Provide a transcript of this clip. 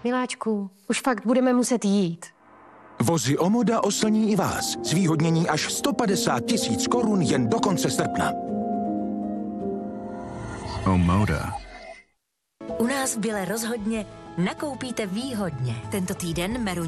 Miláčku, už fakt budeme muset jít. Vozy Omoda oslní i vás. Zvýhodnění až 150 000 korun jen do konce srpna. Omoda. U nás v Bile rozhodně nakoupíte výhodně. Tento týden meru